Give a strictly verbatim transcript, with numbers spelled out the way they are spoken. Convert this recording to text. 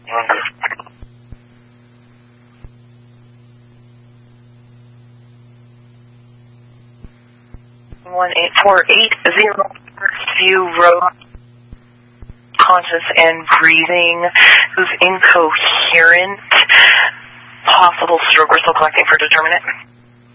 One eight four eight zero View Road. Conscious and breathing. Who's incoherent. Possible stroke. We're still collecting for determinant.